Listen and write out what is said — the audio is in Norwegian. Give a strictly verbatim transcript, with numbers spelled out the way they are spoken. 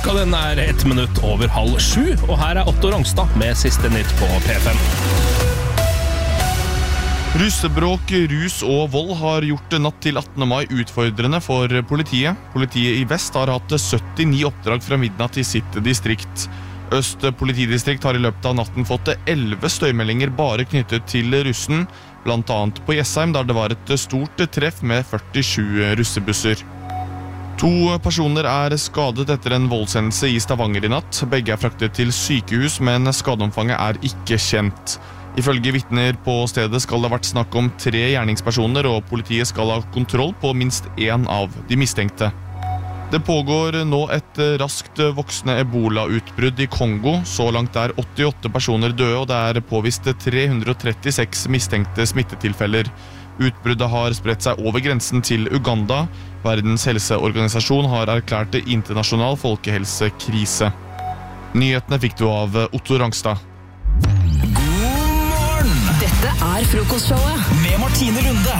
Klokka den er ett minutt over halv sju, og her er Otto Rongstad med siste nytt på P fem. Russebråk, rus og vold har gjort natt til attende mai utfordrende for politiet. Politiet i Vest har hatt syttini oppdrag fra midnatt i sitt distrikt. Øst politidistrikt har i løpet av natten fått elleve støymeldinger bare knyttet til russen, blant annet på Jessheim, der det var et stort treff med førtisju russebusser. To personer er skadet etter en voldshendelse i Stavanger i natt. Begge er fraktet til sykehus, men skadeomfanget er ikke kjent. Ifølge vitner på stedet skal det ha vært snakk om tre gjerningspersoner, og politiet skal ha kontroll på minst én av de mistenkte. Det pågår nå et raskt voksende ebola-utbrudd i Kongo. Så langt er åttiåtte personer døde, og det er påvist tre hundre og trettiseks mistenkte smittetilfeller. Utbruddet har spredt seg over grensen til Uganda. Verdens helseorganisasjon har erklært det internasjonal folkehelsekrise. Nyhetene fikk du av Otto Rongstad. God morgen! Dette er frokostshowet Med Martine Lunde